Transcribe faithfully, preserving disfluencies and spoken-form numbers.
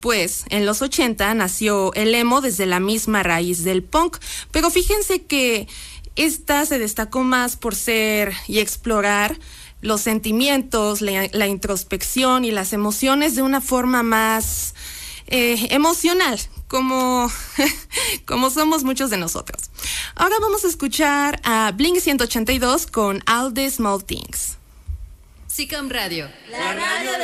Pues en los ochenta nació el emo desde la misma raíz del punk, pero fíjense que esta se destacó más por ser y explorar los sentimientos, la, la introspección y las emociones de una forma más eh, emocional, como, como somos muchos de nosotros. Ahora vamos a escuchar a Blink ciento ochenta y dos con All the Small Things. SICAM Radio. La radio de